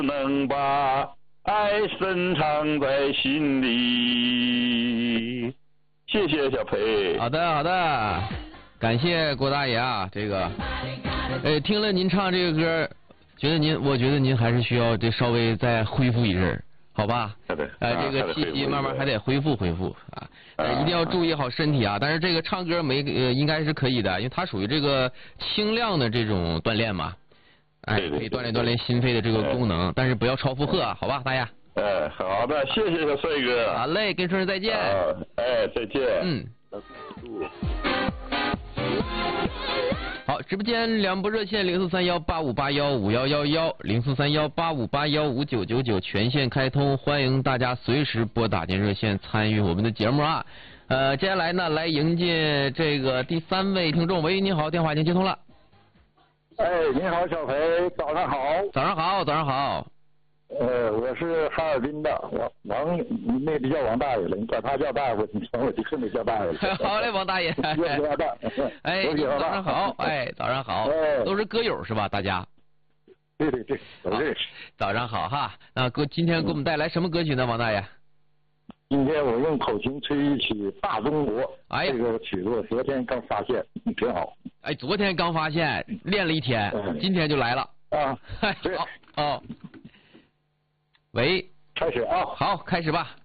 能把爱深藏在心里。谢谢小裴。 好的好的，感谢郭大爷啊，这个，听了您唱这个歌，我觉得您还是需要稍微再恢复一阵，好吧？ 这个气息慢慢还得恢复啊，一定要注意好身体啊。但是这个唱歌应该是可以的，因为它属于这个轻量的这种锻炼嘛，可以锻炼心肺的这个功能，但是不要超负荷，好吧，大爷？ 好的，谢谢小帅哥。 好嘞，跟春儿再见。 再见。 好，直播间两部热线043185815111，043185815999全线开通，欢迎大家随时拨打进热线参与我们的节目啊。接下来呢，来迎接这个第3位听众。喂，你好，电话已经接通了。 你好，小裴，早上好。 早上好，早上好。 我是哈尔滨的王，你那比较王大爷了，你管他叫大爷，我就更得叫大爷了。 好嘞，王大爷。早上好，早上好。都是歌友是吧？大家。 对，都认识。 早上好哈，那今天给我们带来什么歌曲呢，王大爷？ 今天我用口琴吹一曲《大中国》。这个曲子我昨天刚发现，挺好。 昨天刚发现，练了一天，今天就来了。 对。 好。喂， 开始啊！ 好，开始吧。